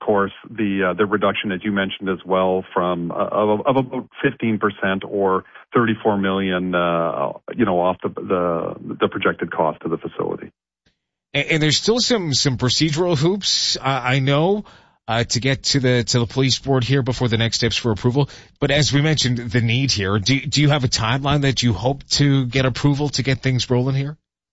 course, the reduction, as you mentioned as well, from of about 15% or $34 million, off the projected cost of the facility. And there's still some procedural hoops, I know, to get to the police board here before the next steps for approval. But as we mentioned, the need here, do you have a timeline that you hope to get approval to get things rolling here?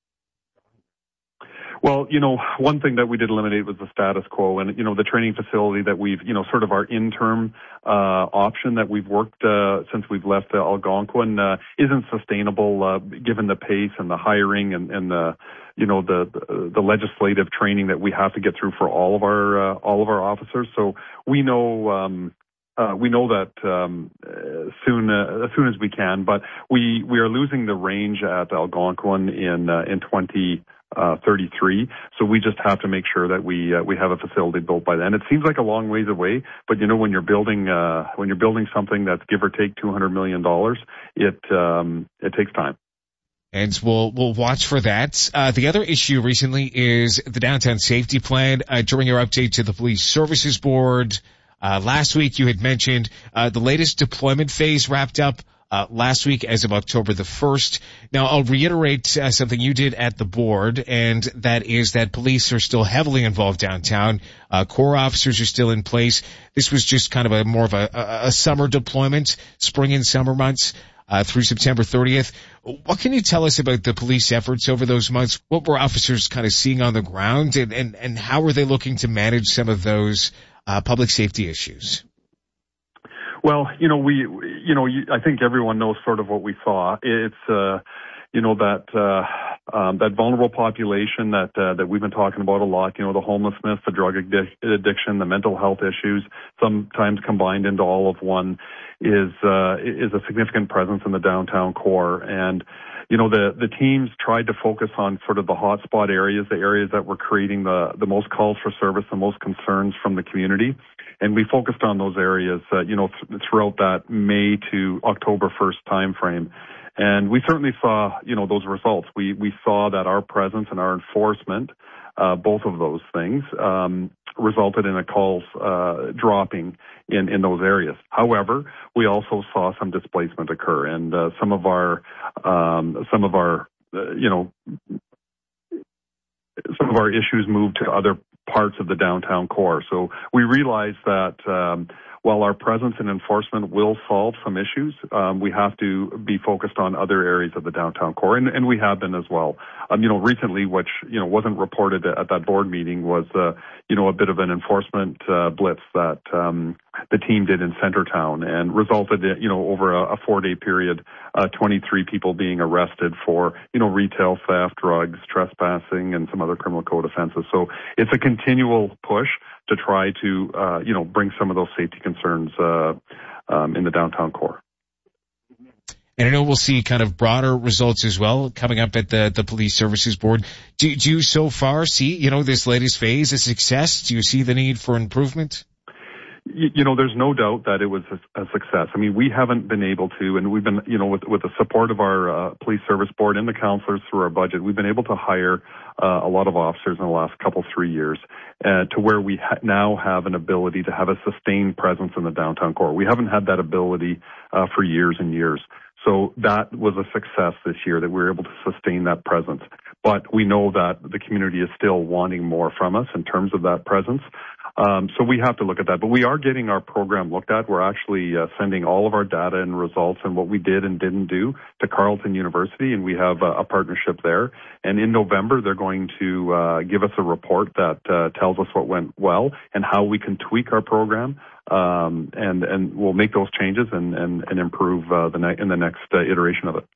Well, one thing that we did eliminate was the status quo, and the training facility that we've, sort of our interim option that we've worked since we've left Algonquin isn't sustainable given the pace and the hiring and the the legislative training that we have to get through for all of our officers. So we know that as soon as we can, but we are losing the range at Algonquin in 2033. So we just have to make sure that we have a facility built by then. It seems like a long ways away, but when you're building something that's give or take $200 million, it takes time. And we'll watch for that. The other issue recently is the downtown safety plan. During your update to the Police Services Board last week, you had mentioned the latest deployment phase wrapped up last week as of October the 1st. Now, I'll reiterate something you did at the board, and that is that police are still heavily involved downtown. Corps officers are still in place. This was just kind of more of a summer deployment, spring and summer months. Through September 30th. What can you tell us about the police efforts over those months? What were officers kind of seeing on the ground, and how were they looking to manage some of those public safety issues? Well, I think everyone knows sort of what we saw. It's that vulnerable population that we've been talking about a lot, the homelessness, the drug addiction, the mental health issues, sometimes combined into all of one, is a significant presence in the downtown core. And, the teams tried to focus on sort of the hotspot areas, the areas that were creating the most calls for service, the most concerns from the community. And we focused on those areas, throughout that May to October 1st timeframe. And we certainly saw, those results. We saw that our presence and our enforcement, both of those things, resulted in calls dropping in those areas. However, we also saw some displacement occur, and some of our issues moved to other parts of the downtown core. So we realized that while our presence and enforcement will solve some issues, we have to be focused on other areas of the downtown core, and we have been as well. Recently, which wasn't reported at that board meeting, was a bit of an enforcement blitz that the team did in Centertown, and resulted in, over a 4-day period, 23 people being arrested for retail theft, drugs, trespassing, and some other criminal code offenses. So it's a continual push to try to bring some of those safety concerns in the downtown core. And I know we'll see kind of broader results as well coming up at the Police Services Board. Do you so far see, this latest phase a success? Do you see the need for improvement? There's no doubt that it was a success. I mean, we haven't been able to, and we've been, with the support of our Police Service Board and the counselors through our budget, we've been able to hire a lot of officers in the last 3 years to where we now have an ability to have a sustained presence in the downtown core. We haven't had that ability for years and years. So that was a success this year, that we were able to sustain that presence. But we know that the community is still wanting more from us in terms of that presence. So we have to look at that. But we are getting our program looked at. We're actually sending all of our data and results and what we did and didn't do to Carleton University, and we have a partnership there. And in November, they're going to give us a report that tells us what went well and how we can tweak our program. And we'll make those changes and improve in the next iteration of it.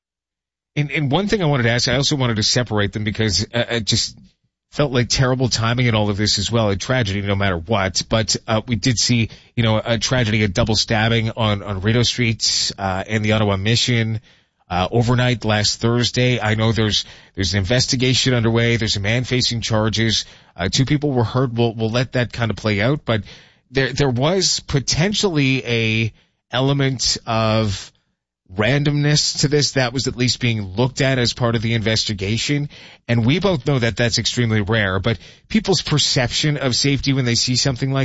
And one thing I wanted to ask, I also wanted to separate them because it just felt like terrible timing in all of this as well, a tragedy no matter what. But we did see, a tragedy, a double stabbing on Rideau Street and the Ottawa Mission overnight last Thursday. I know there's an investigation underway. There's a man facing charges. 2 people were hurt. We'll let that kind of play out, but there was potentially a element of randomness to this that was at least being looked at as part of the investigation. And we both know that that's extremely rare, but people's perception of safety when they see something like